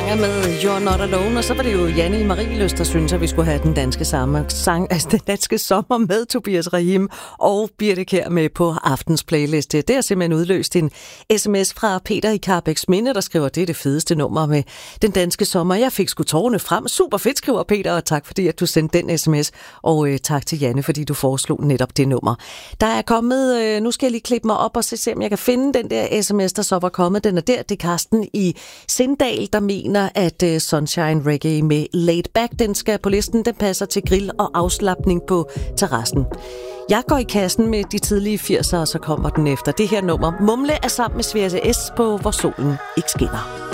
Langer med You're Not Alone, og så var det jo Janne Marieløst, der synes, at vi skulle have den danske sommer med Tobias Rahim og Birte Kjær med på aftens playliste. Det har simpelthen udløst en sms fra Peter i Karrebæks Minde, der skriver, det er det fedeste nummer med den danske sommer. Jeg fik sgu tårerne frem. Super fedt, skriver Peter, og tak fordi, at du sendte den sms. Og tak til Janne, fordi du foreslog netop det nummer. Der er kommet, nu skal jeg lige klippe mig op og se om jeg kan finde den der sms, der så var kommet. Den er der, det er Karsten i Sindal, der mener, at Sunshine Reggae med Laid Back, den skal på listen. Den passer til grill og afslapning på terrassen. Jeg går i kassen med de tidlige 80'ere, og så kommer den efter det her nummer. Mumle er sammen med Sverige S på Hvor solen ikke skinner.